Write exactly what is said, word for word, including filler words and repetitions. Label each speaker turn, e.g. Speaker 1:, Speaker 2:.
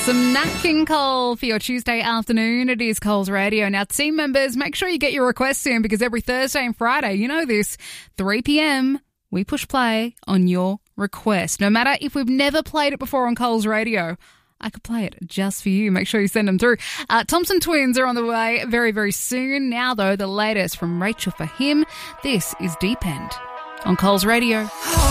Speaker 1: Some Nat King Cole for your Tuesday afternoon. It is Cole's Radio. Now, team members, make sure you get your requests in because every Thursday and Friday, you know this, three p.m, we push play on your request. No matter if we've never played it before on Cole's Radio, I could play it just for you. Make sure you send them through. Uh, Thompson Twins are on the way very, very soon. Now, though, the latest from Rachel for him. This is Deep End on Cole's Radio.